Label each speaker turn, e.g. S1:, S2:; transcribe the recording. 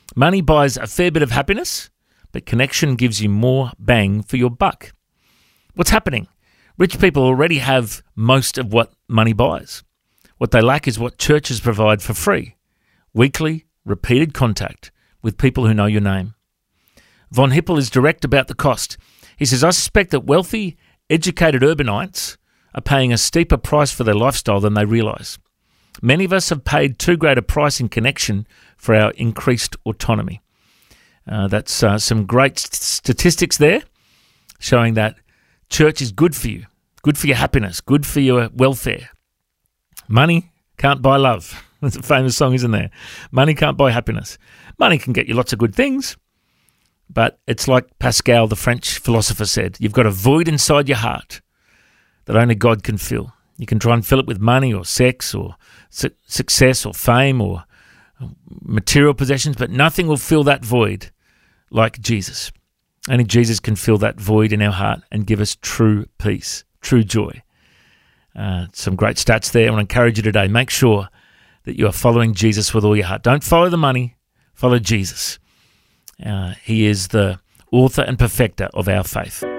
S1: Money buys a fair bit of happiness, but connection gives you more bang for your buck. What's happening? Rich people already have most of what money buys. What they lack is what churches provide for free. Weekly, repeated contact with people who know your name. Von Hippel is direct about the cost. He says, I suspect that wealthy, educated urbanites are paying a steeper price for their lifestyle than they realise. Many of us have paid too great a price in connection for our increased autonomy. That's some great statistics there showing that church is good for you, good for your happiness, good for your welfare. Money can't buy love. That's a famous song, isn't there? Money can't buy happiness. Money can get you lots of good things, but it's like Pascal, the French philosopher, said, you've got a void inside your heart that only God can fill. You can try and fill it with money or sex or success or fame or material possessions, but nothing will fill that void like Jesus. Only Jesus can fill that void in our heart and give us true peace, true joy. Some great stats there. I want to encourage you today. Make sure that you are following Jesus with all your heart. Don't follow the money, follow Jesus. He is the author and perfecter of our faith.